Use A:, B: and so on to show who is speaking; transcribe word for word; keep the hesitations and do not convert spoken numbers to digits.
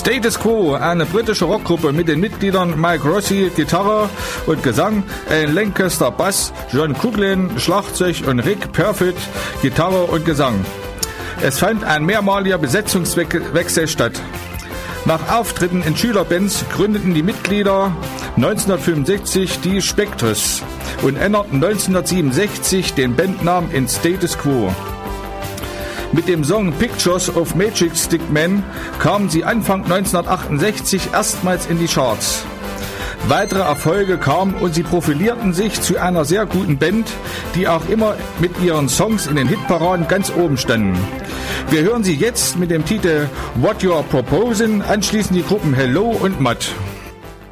A: Status Quo, eine britische Rockgruppe mit den Mitgliedern Mike Rossi, Gitarre und Gesang, Alan Lancaster, Bass, John Coughlan, Schlagzeug und Rick Perfit, Gitarre und Gesang. Es fand ein mehrmaliger Besetzungswechsel statt. Nach Auftritten in Schülerbands gründeten die Mitglieder neunzehnhundertfünfundsechzig die Spectres und änderten neunzehnhundertsiebenundsechzig den Bandnamen in Status Quo. Mit dem Song Pictures of Magic Stick Man kamen sie Anfang neunzehnhundertachtundsechzig erstmals in die Charts. Weitere Erfolge kamen und sie profilierten sich zu einer sehr guten Band, die auch immer mit ihren Songs in den Hitparaden ganz oben standen. Wir hören sie jetzt mit dem Titel What You're Proposing, anschließend die Gruppen Hello und Matt.